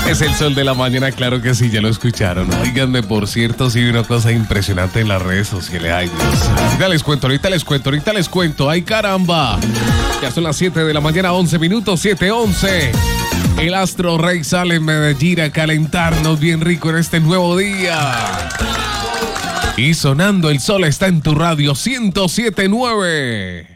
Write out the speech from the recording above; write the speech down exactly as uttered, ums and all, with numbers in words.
Es el sol de la mañana, claro que sí, ya lo escucharon. Díganme, por cierto, sí, una cosa impresionante en las redes sociales. Ay, Dios. Ahorita les cuento, ahorita les cuento, ahorita les cuento. Ay, caramba. Ya son las siete de la mañana, once minutos, siete once. El Astro Rey sale en Medellín a calentarnos bien rico en este nuevo día. Y sonando, el sol está en tu radio ciento siete punto nueve.